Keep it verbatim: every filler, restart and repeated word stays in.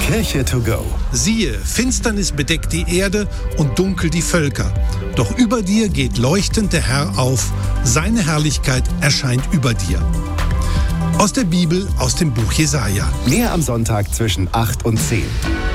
Kirche to go. Siehe, Finsternis bedeckt die Erde und dunkel die Völker. Doch über dir geht leuchtend der Herr auf. Seine Herrlichkeit erscheint über dir. Aus der Bibel, aus dem Buch Jesaja. Mehr am Sonntag zwischen acht und zehn.